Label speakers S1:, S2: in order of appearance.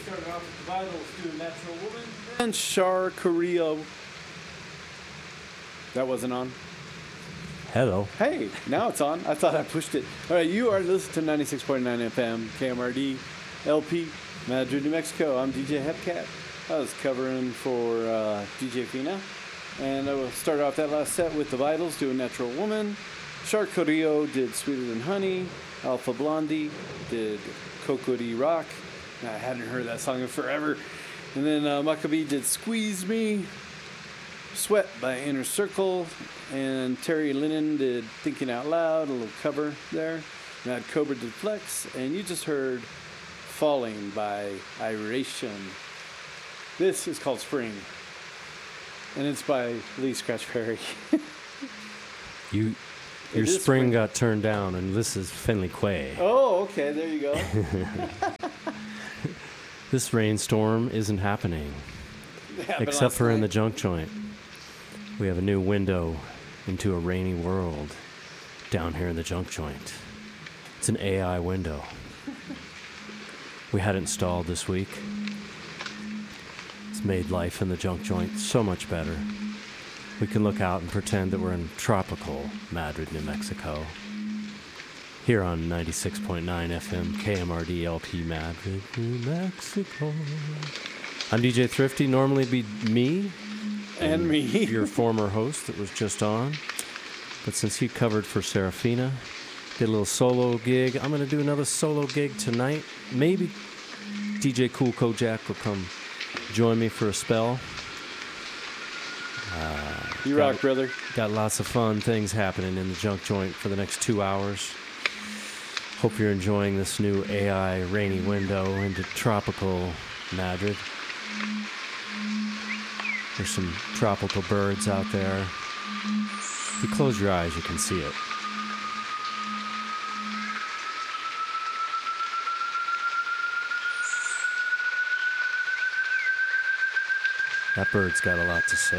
S1: started off with the Vitals doing Natural Woman. And Shar Korea. That wasn't on.
S2: Hello.
S1: Hey, now it's on. I thought I pushed it. All right, you are listening to 96.9 FM, KMRD, LP, Madrid, New Mexico. I'm DJ Hepcat. I was covering for DJ Fina. And I will start off that last set with the Vitals doing Natural Woman. Shar Korea did Sweeter Than Honey. Alpha Blondie did Kokori Rock. I hadn't heard that song in forever. And then Maccabee did Squeeze Me. Sweat by Inner Circle. And Terry Lennon did Thinking Out Loud, a little cover there. Mad Cobra did Flex. And you just heard Falling by Iration. This is called Spring. And it's by Lee Scratch Perry.
S2: Your spring got turned down, and this is Finley Quay.
S1: Oh, okay, there you go.
S2: This rainstorm isn't happening, except for in the junk joint. We have a new window into a rainy world down here in the junk joint. It's an AI window. We had it installed this week. It's made life in the junk joint so much better. We can look out and pretend that we're in tropical Madrid, New Mexico. Here on 96.9 FM KMRD LP Madrid, New Mexico. I'm DJ Thrifty, normally be me.
S1: And me.
S2: Your former host that was just on. But since he covered for Serafina, did a little solo gig, I'm going to do another solo gig tonight. Maybe DJ Cool Kojak will come join me for a spell.
S1: You rock, brother.
S2: Got lots of fun things happening in the junk joint for the next 2 hours. Hope you're enjoying this new AI rainy window into tropical Madrid. There's some tropical birds out there. If you close your eyes, you can see it. That bird's got a lot to say.